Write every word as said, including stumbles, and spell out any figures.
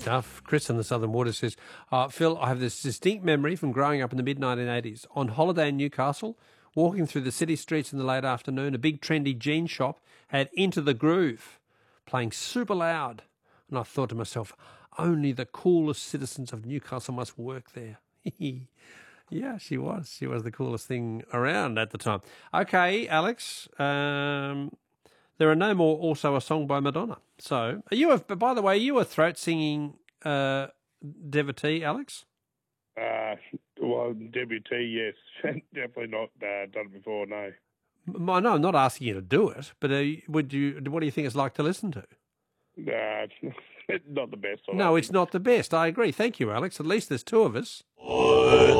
stuff. Chris in the Southern Water says, uh, Phil, I have this distinct memory from growing up in the mid nineteen eighties. On holiday in Newcastle, walking through the city streets in the late afternoon, a big trendy jean shop had Into the Groove playing super loud. And I thought to myself, only the coolest citizens of Newcastle must work there. Yeah, she was. She was the coolest thing around at the time. Okay, Alex, um, there are no more Also a Song by Madonna. So, are you a, by the way, are you a throat singing uh, devotee, Alex? Uh, well, devotee, yes. Definitely not uh, done it before, no. I know I'm not asking you to do it, but uh, would you? What do you think it's like to listen to? Uh, it's not the best. No, it's not the best. I agree. Thank you, Alex. At least there's two of us.